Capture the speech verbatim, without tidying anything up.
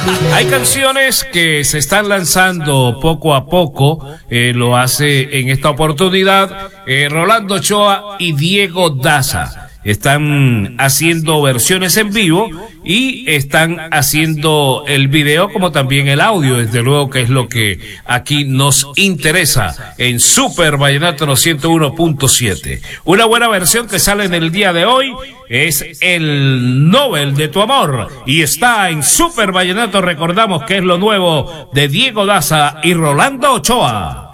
Hay canciones que se están lanzando poco a poco, eh, lo hace en esta oportunidad eh, Rolando Ochoa y Diego Daza. Están haciendo versiones en vivo y están haciendo el video como también el audio, desde luego que es lo que aquí nos interesa en Super Vallenato ciento uno punto siete. Una buena versión que sale en el día de hoy es el Nobel de tu amor y está en Super Vallenato. Recordamos que es lo nuevo de Diego Daza y Rolando Ochoa.